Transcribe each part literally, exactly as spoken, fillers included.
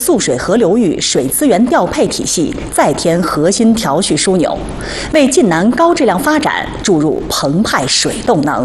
涑水河流域水资源调配体系再添核心调蓄枢纽，为晋南高质量发展注入澎湃水动能。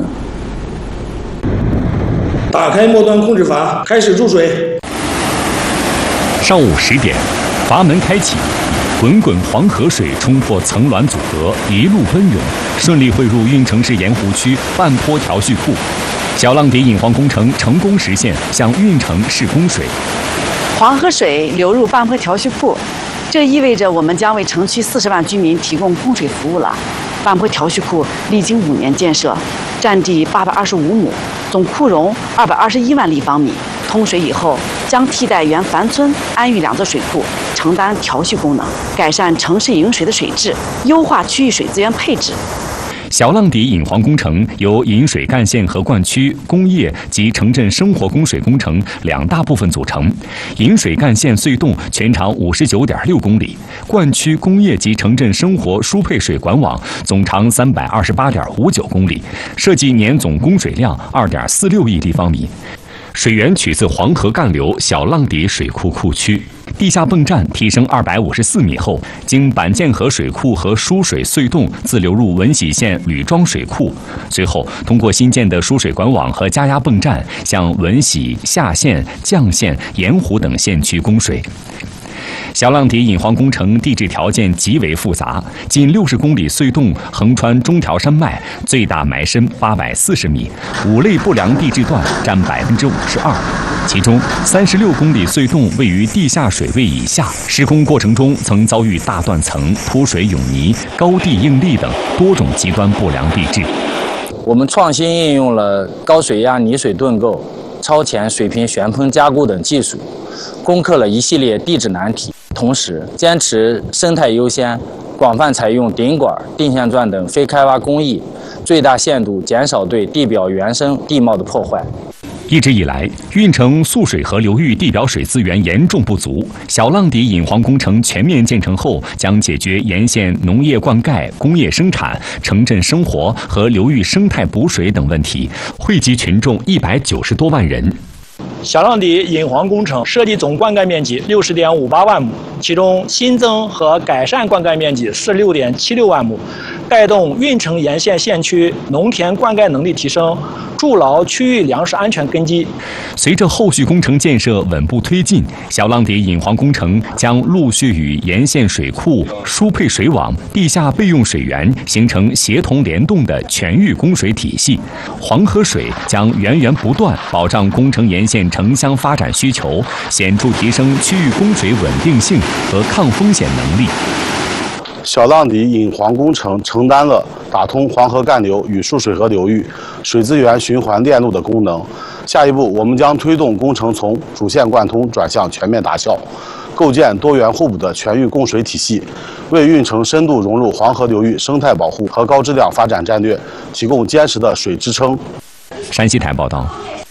打开末端控制阀，开始注水。 上午十点，阀门开启，滚滚黄河水冲破层峦阻隔，一路奔涌，顺利汇入运城市盐湖区半坡调蓄库。小浪底引黄工程成功实现向运城试供水。 黄河水流入半坡调蓄库，这意味着我们将为城区四十万居民提供供水服务了。半坡调蓄库历经五年建设，占地八百二十五亩，总库容二百二十一万立方米。通水以后，将替代原樊村安育两座水库，承担调蓄功能，改善城市饮水的水质，优化区域水资源配置。 小浪底引黄工程由引水干线和灌区、工业及城镇生活供水工程两大部分组成。引水干线隧洞全长五十九点六公里，灌区、工业及城镇生活输配水管网总长三百二十八点五九公里，设计年总供水量二点四六亿立方米。水源取自黄河干流小浪底水库库区。地下泵站提升二百五十四米后，经板涧河水库和输水隧洞自流入文喜县吕庄水库，随后通过新建的输水管网和加压泵站向文喜、夏县、绛县、盐湖等县区供水。小浪底引黄工程地质条件极为复杂，近六十公里隧洞横穿中条山脉，最大埋深八百四十米，五类不良地质段占百分之五十二。其中三十六公里隧洞位于地下水位以下，施工过程中曾遭遇大断层、铺水涌泥、高地应力等多种极端不良地质。 我们创新应用了高水压泥水盾构、超前水平旋喷加固等技术，攻克了一系列地质难题。同时，坚持生态优先，广泛采用顶管、定线钻等非开挖工艺，最大限度减少对地表原生地貌的破坏。 一直以来，运城涑水河流域地表水资源严重不足。小浪底引黄工程全面建成后，将解决沿线农业灌溉、工业生产、城镇生活和流域生态补水等问题，惠及群众一百九十多万人。 小浪底引黄工程设计总灌溉面积六十点五八万亩，其中新增和改善灌溉面积四十六点七六万亩，带动运城沿线县区农田灌溉能力提升，筑牢区域粮食安全根基。 随着后续工程建设稳步推进，小浪底引黄工程将陆续与沿线水库、输配水网、地下备用水源形成协同联动的全域供水体系。黄河水将源源不断保障工程沿线城乡发展需求，显著提升区域供水稳定性和抗风险能力。 小浪底引黄工程承担了打通黄河干流与涑水河流域水资源循环链路的功能。下一步，我们将推动工程从主线贯通转向全面达效，构建多元互补的全域供水体系，为运城深度融入黄河流域生态保护和高质量发展战略提供坚实的水支撑。 山西台报道。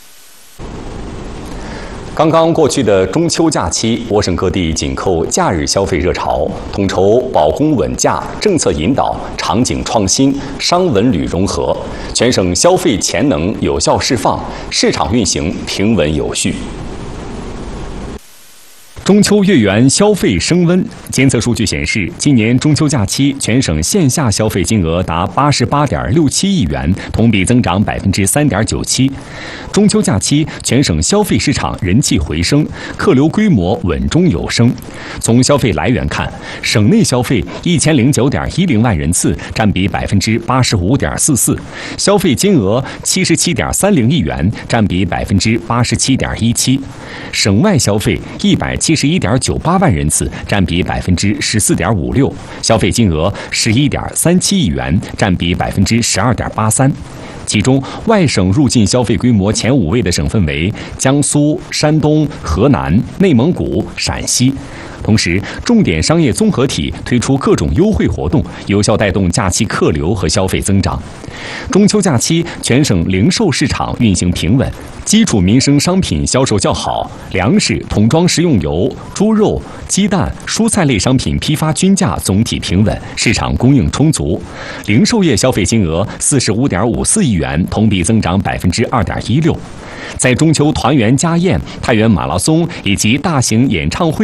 刚刚过去的中秋假期，我省各地紧扣假日消费热潮，统筹保供稳价、政策引导、场景创新、商文旅融合，全省消费潜能有效释放，市场运行平稳有序。中秋月圆，消费升温。监测数据显示，今年中秋假期全省线下消费金额达八十八点六七亿元，同比增长百分之三点九七。中秋假期全省消费市场人气回升，客流规模稳中有升。从消费来源看，省内消费一千零九点一零万人次，占比百分之八十五点四四；消费金额七十七点三零亿元，占比百分之八十七点一七。省外消费一百七十一点九八万人次，占比百分之十四点五六，消费金额十一点三七亿元，占比百分之十二点八三。其中，外省入境消费规模前五位的省份为江苏、山东、河南、内蒙古、陕西。同时，重点商业综合体推出各种优惠活动，有效带动假期客流和消费增长。中秋假期，全省零售市场运行平稳，基础民生商品销售较好，粮食、桶装食用油、猪肉、 鸡蛋、蔬菜类商品批发均价总体平稳，市场供应充足。零售业消费金额四十五点五四亿元，同比增长百分之二点一六。在中秋团圆家宴、太原马拉松以及大型演唱会